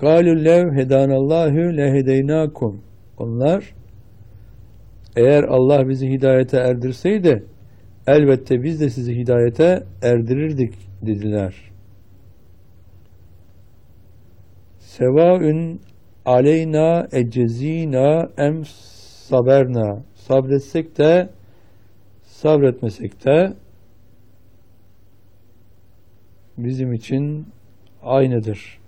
قَالُوا لَوْ هَدَانَ اللّٰهُ لَهَدَيْنَاكُمْ Onlar, eğer Allah bizi hidayete erdirseydi, elbette biz de sizi hidayete erdirirdik dediler. Sevaün aleyna ecezina em saberna. Sabretsek de sabretmesek de bizim için aynıdır.